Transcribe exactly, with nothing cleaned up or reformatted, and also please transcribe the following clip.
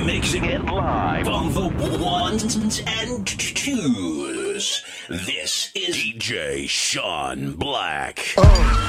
Mixing it live on the ones and twos. This is D J Sean Black. Oh.